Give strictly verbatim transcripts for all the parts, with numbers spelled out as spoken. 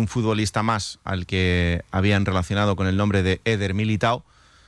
un futbolista más al que habían relacionado con el nombre de Eder Militao.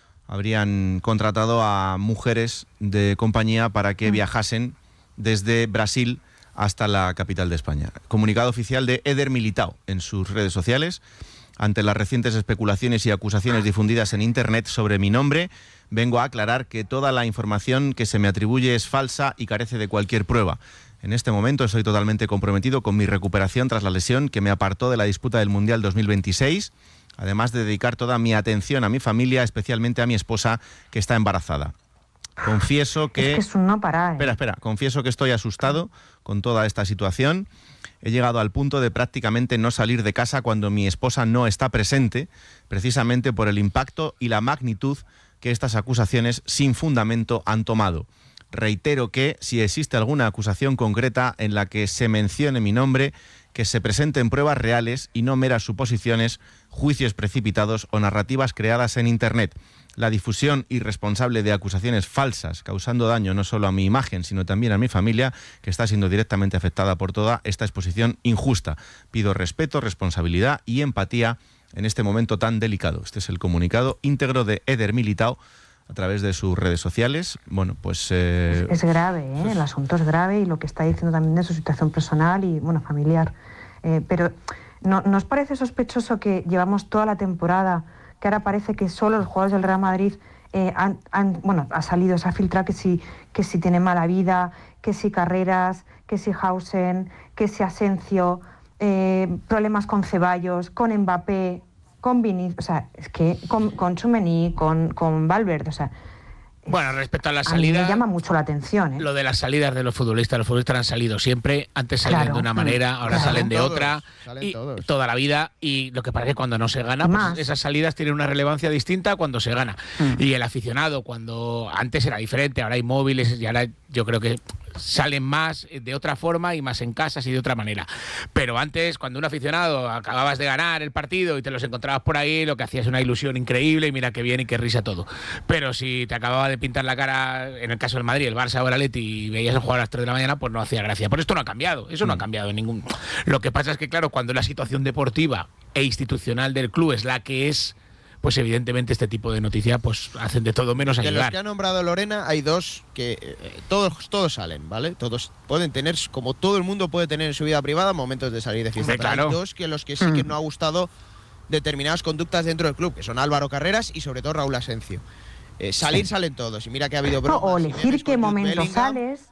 Habrían contratado a mujeres de compañía para que viajasen desde Brasil hasta la capital de España. Comunicado oficial de Eder Militao en sus redes sociales. Ante las recientes especulaciones y acusaciones difundidas en Internet sobre mi nombre, vengo a aclarar que toda la información que se me atribuye es falsa y carece de cualquier prueba. En este momento estoy totalmente comprometido con mi recuperación tras la lesión que me apartó de la disputa del Mundial dos mil veintiséis, además de dedicar toda mi atención a mi familia, especialmente a mi esposa, que está embarazada. Confieso que... Es que es un no parar, ¿eh? Espera, espera. Confieso que estoy asustado con toda esta situación. He llegado al punto de prácticamente no salir de casa cuando mi esposa no está presente, precisamente por el impacto y la magnitud que estas acusaciones sin fundamento han tomado. Reitero que, si existe alguna acusación concreta en la que se mencione mi nombre, que se presenten pruebas reales y no meras suposiciones, juicios precipitados o narrativas creadas en Internet. La difusión irresponsable de acusaciones falsas, causando daño no solo a mi imagen, sino también a mi familia, que está siendo directamente afectada por toda esta exposición injusta. Pido respeto, responsabilidad y empatía en este momento tan delicado. Este es el comunicado íntegro de Eder Militao a través de sus redes sociales. Bueno, pues... Eh... Es, es grave, ¿eh? Pues... el asunto es grave, y lo que está diciendo también de su situación personal y, bueno, familiar. Eh, pero, ¿no, ¿no os parece sospechoso que llevamos toda la temporada, que ahora parece que solo los jugadores del Real Madrid eh, han, han, bueno, ha salido, se ha filtrado que si, que si tiene mala vida, que si Carreras, que si Hausen, que si Asensio, eh, problemas con Ceballos, con Mbappé, con Vinicius, o sea, es que con, con Tchouaméni, con, con Valverde, o sea... Bueno, respecto a la salida... A mí me llama mucho la atención, ¿eh? Lo de las salidas de los futbolistas. Los futbolistas han salido siempre. Antes salían Claro. de una manera, ahora Claro. salen de Todos, otra. salen Y todos. toda la vida. Y lo que pasa es que cuando no se gana, pues Más. esas salidas tienen una relevancia distinta a cuando se gana. Mm. Y el aficionado, cuando antes era diferente, ahora hay móviles y ahora yo creo que salen más de otra forma y más en casas y de otra manera. Pero antes, cuando un aficionado acababas de ganar el partido y te los encontrabas por ahí, lo que hacías una ilusión increíble y mira qué bien y qué risa todo. Pero si te acababa de pintar la cara, en el caso del Madrid, el Barça o el Atleti, y veías el jugar a las tres de la mañana, pues no hacía gracia. Por esto no ha cambiado, eso no ha cambiado en ningún... Lo que pasa es que, claro, cuando la situación deportiva e institucional del club es la que es, pues evidentemente este tipo de noticias pues hacen de todo menos De los ayudar. que ha nombrado Lorena, hay dos que eh, todos todos salen, ¿vale? Todos pueden tener, como todo el mundo puede tener en su vida privada, momentos de salir de fiesta. Sí, Pero claro. hay dos que los que sí que no ha gustado determinadas conductas dentro del club, que son Álvaro Carreras y sobre todo Raúl Asensio. Eh, salir Sí. salen todos, y mira que ha habido No, bromas. o y elegir memes qué con Jude momento Bellingham. sales.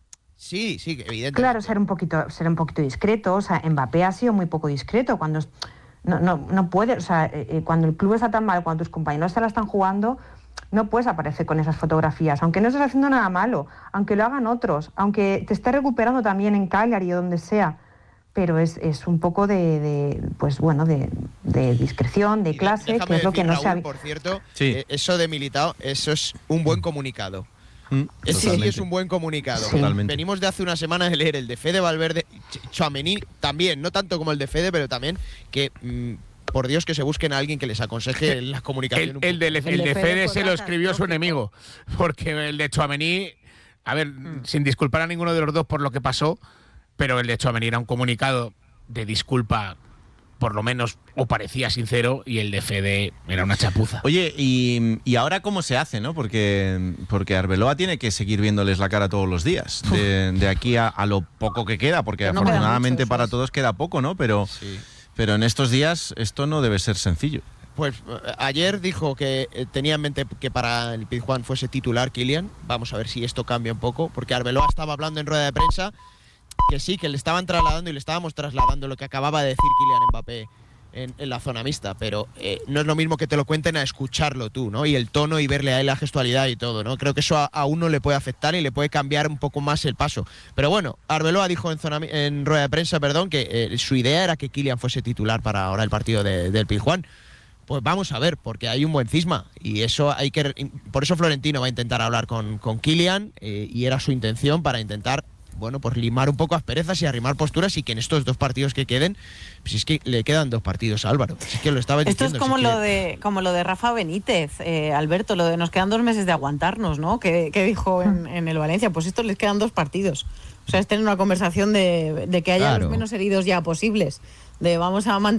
Sí, sí, evidentemente. Claro, ser un poquito, ser un poquito discreto. O sea, Mbappé ha sido muy poco discreto cuando no, no, no puede, o sea, eh, cuando el club está tan mal, cuando tus compañeros se la están jugando, no puedes aparecer con esas fotografías, aunque no estés haciendo nada malo, aunque lo hagan otros, aunque te estés recuperando también en Cagliari o donde sea. Pero es, es un poco de, de pues bueno, de, de discreción, de Y clase, déjame que es lo que decir, no Raúl, se ha... por cierto, Sí. eh, eso de Militao, eso es un buen comunicado. Mm, Ese sí totalmente. es un buen comunicado. Sí. Totalmente. Venimos de hace una semana de leer el de Fede Valverde, Ch- Tchouaméni también, no tanto como el de Fede, pero también que, mm, por Dios, que se busquen a alguien que les aconseje la comunicación. El, un el, poco. del- el El de de Fede Fede se fue lo escribió su catastrófico. enemigo, porque el de Tchouaméni, a ver, sin disculpar a ninguno de los dos por lo que pasó, pero el de Tchouaméni era un comunicado de disculpa, por lo menos, o parecía sincero, y el de Fede era una chapuza. Oye, y, y ahora cómo se hace, ¿no? Porque, porque Arbeloa tiene que seguir viéndoles la cara todos los días, de, de aquí a, a lo poco que queda, porque Que no queda afortunadamente mucho, para ¿sabes? todos queda poco, ¿no? Pero, Sí. pero en estos días esto no debe ser sencillo. Pues eh, ayer dijo que eh, tenía en mente que para el Pizjuán fuese titular Kylian. Vamos a ver si esto cambia un poco, porque Arbeloa estaba hablando en rueda de prensa que sí, que le estaban trasladando y le estábamos trasladando lo que acababa de decir Kylian Mbappé en, en la zona mixta, pero eh, no es lo mismo que te lo cuenten a escucharlo tú, ¿no? Y el tono y verle a él la gestualidad y todo, ¿no? Creo que eso a, a uno le puede afectar y le puede cambiar un poco más el paso. Pero bueno, Arbeloa dijo en, zona, en rueda de prensa, perdón, que eh, su idea era que Kylian fuese titular para ahora el partido de, del Pizjuán. Pues vamos a ver, porque hay un buen cisma y eso hay que, por eso Florentino va a intentar hablar con, con Kylian eh, y era su intención para intentar, bueno, pues limar un poco asperezas y arrimar posturas, y que en estos dos partidos que queden, pues es que le quedan dos partidos a Álvaro. Es que lo estaba Esto diciendo. es como si lo que- de como lo de Rafa Benítez, eh, Alberto, lo de nos quedan dos meses de aguantarnos, ¿no? Que, que dijo en, en el Valencia, pues estos les quedan dos partidos. O sea, es tener una conversación de, de que haya Claro. los menos heridos ya posibles, de vamos a mantener